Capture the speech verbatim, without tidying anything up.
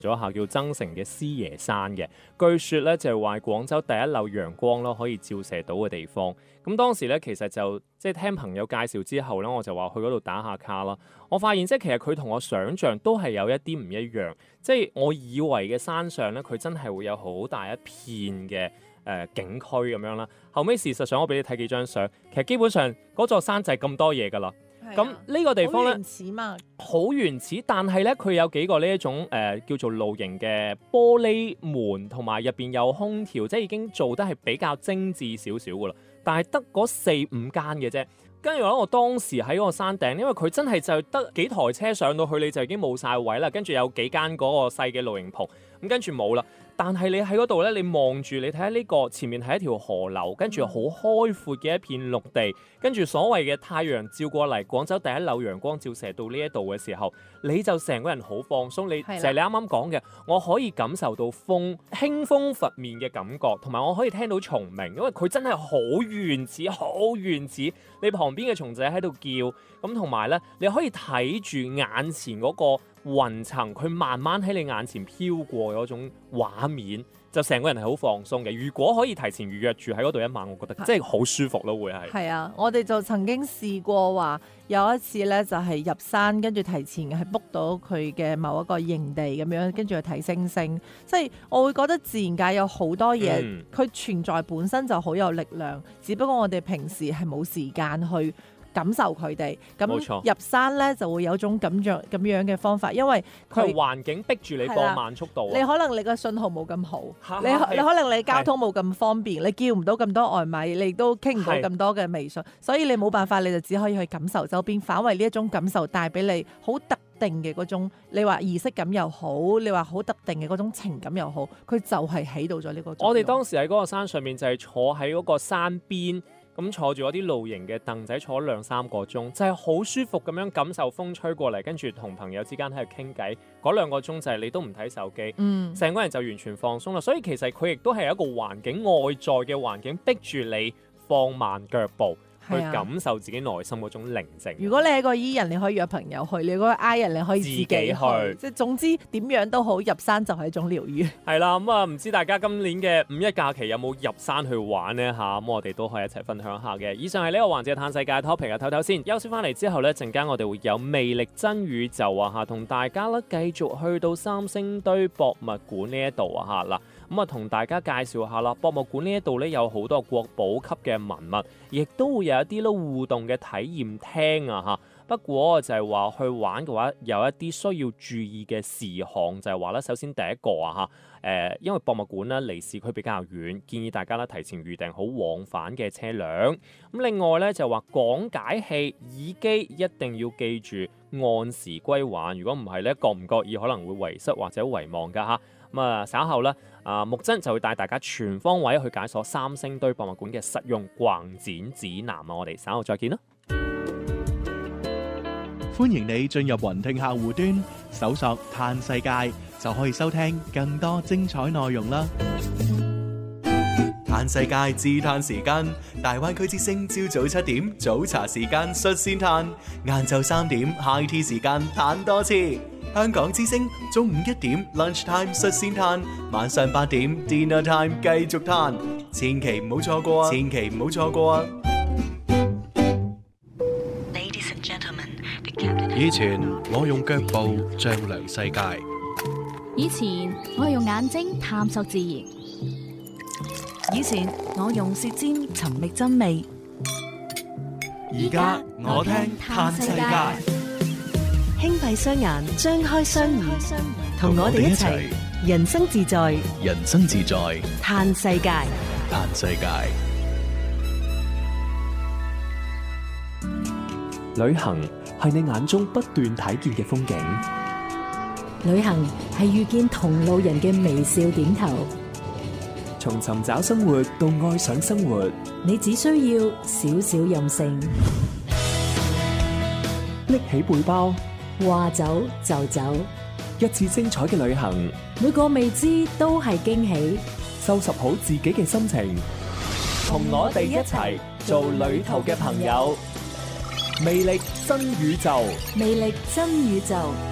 咗一下叫增城嘅獅爺山嘅，據說咧就係話廣州第一縷陽光咯，可以照射到嘅地方。咁當時咧其實就即係聽朋友介紹之後咧，我就話去嗰度打下卡啦。我發現即係其實佢同我想象都係有一啲唔一樣，即係我以為嘅山上咧，佢真係會有好大一片嘅誒、呃、景區咁樣啦。後尾事實上我俾你睇幾張相，其實基本上嗰座山就係咁多嘢㗎啦。咁呢、啊、個地方咧，好原始嘛，好原始，但係咧佢有幾個呢一種誒、呃、叫做露營嘅玻璃門，同埋入邊有空調，即係已經做得係比較精緻少少噶啦。但係得嗰四五間嘅啫。跟住咧，我當時喺嗰個山頂，因為佢真係就得幾台車上到去，你就已經冇晒位啦。跟住有幾間嗰個細嘅露營棚，咁跟住冇啦。但係你喺嗰度咧，你望住，你睇下呢個前面係一條河流，跟住好開闊嘅一片陸地，跟住所謂嘅太陽照過嚟，廣州第一縷陽光照射到呢一度嘅時候，你就成個人好放鬆。你就係你啱啱講嘅，我可以感受到風輕風拂面嘅感覺，同埋我可以聽到蟲鳴，因為佢真係好原始，好原始。你旁邊嘅蟲仔喺度叫，咁同埋咧，你可以睇住眼前嗰個雲層，佢慢慢喺你眼前飄過嗰種畫面，就成個人係好放鬆嘅。如果可以提前預約住喺嗰度一晚，我覺得即係好舒服咯，會係。係啊，我哋就曾經試過話有一次咧，就係入山，跟住提前係 book 到佢嘅某一個營地咁樣，跟住去睇星星。即係我會覺得自然界有好多嘢，佢、嗯、存在本身就好有力量，只不過我哋平時係冇時間去感受佢哋，咁入山咧就會有種咁樣咁樣嘅方法，因為佢環境逼住你放慢速度，你可能你個信號冇咁好，你你可能你交通冇咁方便，你叫唔到咁多外賣，你亦都傾唔到咁多嘅微信，所以你冇辦法，你就只可以去感受周邊，反為呢一種感受帶俾你好特定嘅嗰種，你話儀式感又好，你話好特定嘅嗰種情感又好，佢就係起到咗呢個作用。我哋當時喺嗰個山上面就係坐喺嗰個山邊。咁坐住嗰啲露營嘅凳仔，坐咗兩三個鐘，就係好舒服咁樣感受風吹過嚟，跟住同朋友之間喺度傾偈。嗰兩個鐘就係你都唔睇手機，嗯，成個人就完全放鬆啦。所以其實佢亦都係一個環境，外在嘅環境逼住你放慢腳步。去感受自己內心嗰種寧靜。如果你係個 E 人，你可以約朋友去；你嗰個 I 人，你可以自己去。即係總之點樣都好，入山就係一種療愈。係啦，咁啊唔知大家今年嘅五一假期有冇入山去玩呢？嚇？咁我哋都可以一齊分享下嘅。以上係呢個環節嘅嘆世界 topic 啊，唞唞先。休息翻嚟之後呢，陣間我哋會有魅力真宇宙啊嚇，同大家咧繼續去到三星堆博物館呢一度啊嚇嗱。咁啊，同大家介紹下啦，博物館呢一度咧有好多國寶級嘅文物，亦都會有一啲咧互動嘅體驗廳啊嚇。不過就係話去玩嘅話，有一啲需要注意嘅事項，就係話咧，首先第一個啊嚇，誒，因為博物館咧離市區比較遠，建議大家咧提前預訂好往返嘅車輛。咁另外咧就話講解器耳機一定要記住按時歸還，如果唔係咧，覺唔覺意可能會遺失或者遺忘㗎嚇。咁啊，稍後咧，啊木真就會帶大家全方位去解鎖三星堆博物館嘅實用逛展指南啊！我哋稍後再見啦。 歡迎你進入雲聽客戶端，搜索嘆世界，就可以收聽更多精彩內容啦。嘆世界自嘆時間，大灣區之聲朝早七點早茶時間率先嘆，晏晝三點 high tea 時間嘆多次。香港之聲中午一點 lunch time 率先嘆，晚上八點 dinner time 繼續嘆，千祈唔好錯過啊！千祈唔好錯過啊！以前我用腳步丈量世界， 以前我用眼睛探索自然，以前我用舌尖尋覓真味， 而家我聽嘆世界。 輕閉雙眼，張開雙耳，同我哋一齊人生自在， 人生自在， 嘆世界， 嘆世界。 旅行係你眼中不斷睇見嘅風景， 旅行係遇見同路人嘅微笑點頭。 從尋找生活到愛上生活， 你只需要少少任性， 拎起背包， 話走就走， 一次精彩嘅旅行， 每個未知都係驚喜。 收拾好自己嘅心情，同我哋一齊做旅途嘅朋友。魅力真宇宙， 魅力真宇宙。